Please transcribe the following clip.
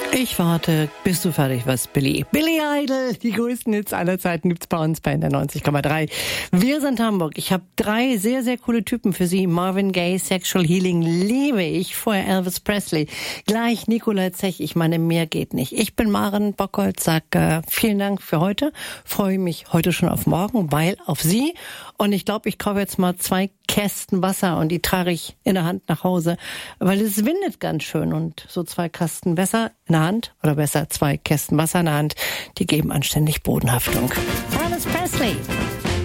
Ich warte, bis du fertig warst, Billy. Billy Idol, die größten Hits aller Zeiten gibt's bei uns bei der 90,3. Wir sind Hamburg. Ich habe 3 sehr, sehr coole Typen für Sie. Marvin Gaye, Sexual Healing, liebe ich. Vorher Elvis Presley. Gleich Nikolai Zech. Ich meine, mehr geht nicht. Ich bin Maren Bockholz, sag vielen Dank für heute. Freue mich heute schon auf morgen, weil auf Sie. Und ich glaube, ich kaufe jetzt mal 2 Kästen Wasser und die trage ich in der Hand nach Hause, weil es windet ganz schön und so 2 Kasten Wasser in der Hand, oder besser 2 Kästen Wasser in der Hand, die geben anständig Bodenhaftung. Elvis Presley.